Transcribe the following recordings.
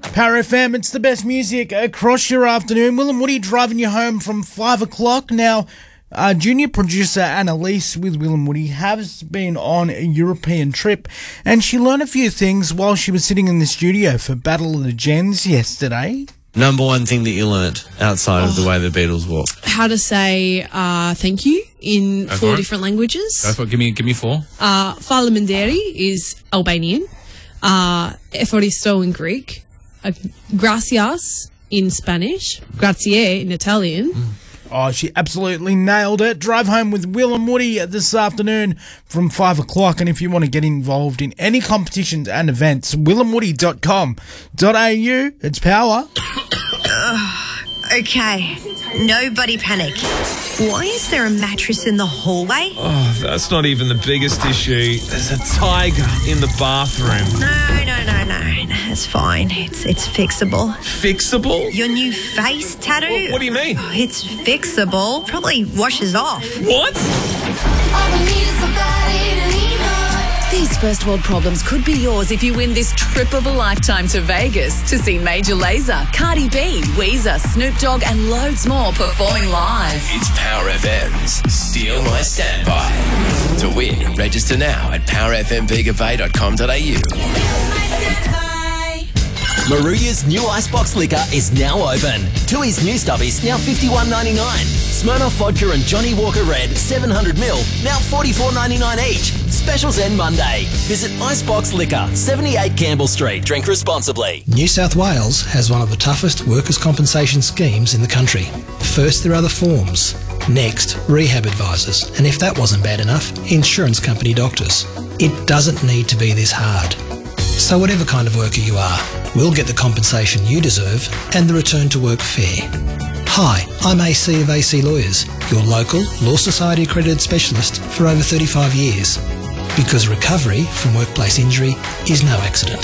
Power FM, it's the best music across your afternoon. Will and Woody driving you home from 5 o'clock. Now, junior producer Annalise with Will and Woody has been on a European trip, and she learned a few things while she was sitting in the studio for Battle of the Gens yesterday. Number one thing that you learnt outside of the way the Beatles walk? How to say thank you in 4 different languages. Go for it. Give me 4. Fala Manderi is Albanian. Eforisto in Greek. Gracias in Spanish. Grazie in Italian. Oh, she absolutely nailed it. Drive home with Will and Woody this afternoon from 5 o'clock. And if you want to get involved in any competitions and events, willandwoody.com.au. It's power. Okay, nobody panic. Why is there a mattress in the hallway? Oh, that's not even the biggest issue. There's a tiger in the bathroom. No, it's fine. It's fixable. Fixable? Your new face tattoo? What do you mean? Oh, it's fixable. Probably washes off. What? These first world problems could be yours if you win this trip of a lifetime to Vegas to see Major Lazer, Cardi B, Weezer, Snoop Dogg and loads more performing live. It's Power FM's Steal My Standby. To win, register now at powerfmbigabay.com.au. Maruya's new icebox liquor is now open. Tooheys new stubbies now $51.99. Smirnoff Vodka and Johnny Walker Red 700ml now $44.99 each. Specials end Monday. Visit Icebox Liquor, 78 Campbell Street. Drink responsibly. New South Wales has one of the toughest workers' compensation schemes in the country. First, there are the forms. Next, rehab advisors. And if that wasn't bad enough, insurance company doctors. It doesn't need to be this hard. So whatever kind of worker you are, we'll get the compensation you deserve and the return to work fair. Hi, I'm AC of AC Lawyers, your local Law Society accredited specialist for over 35 years. Because recovery from workplace injury is no accident.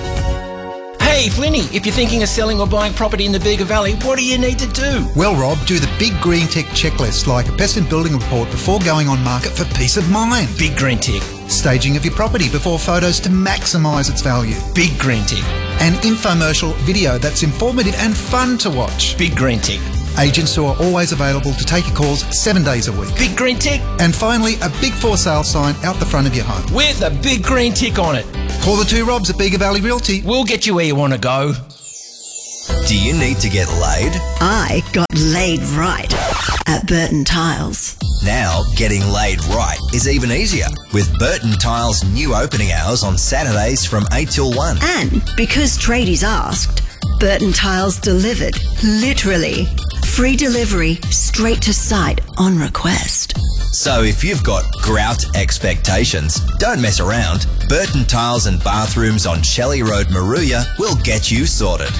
Hey, Flinny, if you're thinking of selling or buying property in the Bega Valley, what do you need to do? Well, Rob, do the Big Green Tick checklist, like a pest and building report before going on market for peace of mind. Big Green Tick. Staging of your property before photos to maximise its value. Big Green Tick. An infomercial video that's informative and fun to watch. Big Green Tick. Agents who are always available to take your calls 7 days a week. Big Green Tick. And finally, a big for sale sign out the front of your home. With a big green tick on it. Call the 2 Robs at Bega Valley Realty. We'll get you where you want to go. Do you need to get laid? I got laid right at Burton Tiles. Now, getting laid right is even easier with Burton Tiles' new opening hours on Saturdays from 8 till 1. And because tradies asked, Burton Tiles delivered, literally. Free delivery, straight to site, on request. So if you've got grout expectations, don't mess around. Burton Tiles and Bathrooms on Shelley Road, Maruya will get you sorted.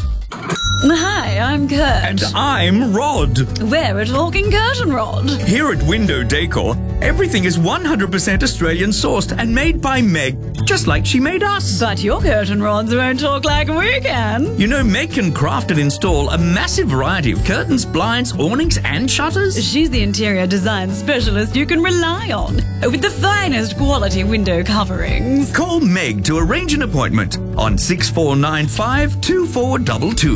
Hi, I'm Kurt. And I'm Rod. We're a talking curtain rod. Here at Window Decor, everything is 100% Australian sourced and made by Meg, just like she made us. But your curtain rods won't talk like we can. You know, Meg can craft and install a massive variety of curtains, blinds, awnings and shutters. She's the interior design specialist you can rely on, with the finest quality window coverings. Call Meg to arrange an appointment on 6495 2422.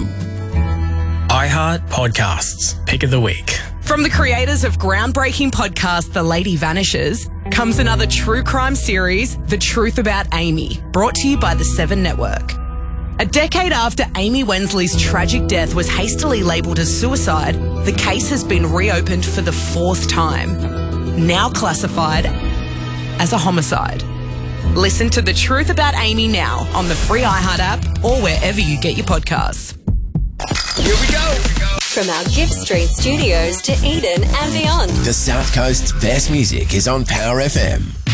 iHeart Podcasts. Pick of the week. From the creators of groundbreaking podcast The Lady Vanishes comes another true crime series, The Truth About Amy, brought to you by the 7 Network. A decade after Amy Wensley's tragic death was hastily labelled as suicide, the case has been reopened for the 4th time, now classified as a homicide. Listen to The Truth About Amy now on the free iHeart app or wherever you get your podcasts. Here we go. From our Gift Street studios to Eden and beyond. The South Coast's best music is on Power FM.